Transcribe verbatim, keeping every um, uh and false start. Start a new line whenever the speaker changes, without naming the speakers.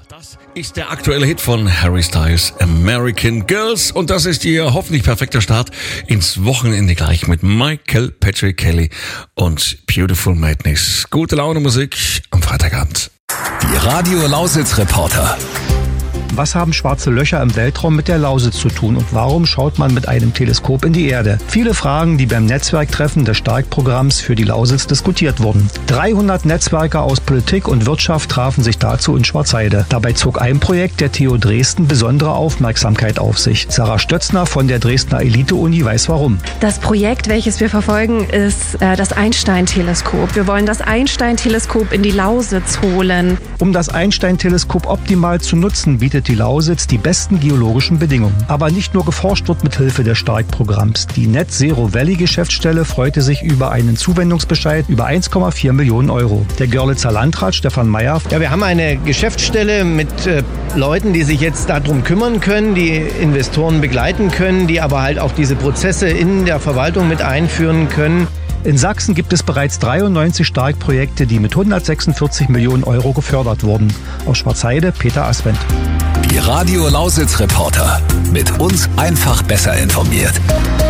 Das ist der aktuelle Hit von Harry Styles, American Girls. Und das ist ihr hoffentlich perfekter Start ins Wochenende gleich mit Michael Patrick Kelly und Beautiful Madness. Gute Laune Musik am Freitagabend.
Die Radio Lausitz Reporter.
Was haben schwarze Löcher im Weltraum mit der Lausitz zu tun und warum schaut man mit einem Teleskop in die Erde? Viele Fragen, die beim Netzwerktreffen des STARK-Programms für die Lausitz diskutiert wurden. dreihundert Netzwerker aus Politik und Wirtschaft trafen sich dazu in Schwarzheide. Dabei zog ein Projekt der T U Dresden besondere Aufmerksamkeit auf sich. Sarah Stötzner von der Dresdner Elite-Uni weiß warum.
Das Projekt, welches wir verfolgen, ist äh, das Einstein-Teleskop. Wir wollen das Einstein-Teleskop in die Lausitz holen.
Um das Einstein-Teleskop optimal zu nutzen, bietet die Lausitz die besten geologischen Bedingungen. Aber nicht nur geforscht wird mit Hilfe des STARK-Programms. Die Net Zero Valley Geschäftsstelle freute sich über einen Zuwendungsbescheid über eins Komma vier Millionen Euro. Der Görlitzer Landrat Stefan Meyer.
Ja, wir haben eine Geschäftsstelle mit äh, Leuten, die sich jetzt darum kümmern können, die Investoren begleiten können, die aber halt auch diese Prozesse in der Verwaltung mit einführen können.
In Sachsen gibt es bereits dreiundneunzig STARK-Projekte, die mit hundertsechsundvierzig Millionen Euro gefördert wurden. Aus Schwarzheide, Peter Aswendt.
Die Radio Lausitz Reporter. Mit uns einfach besser informiert.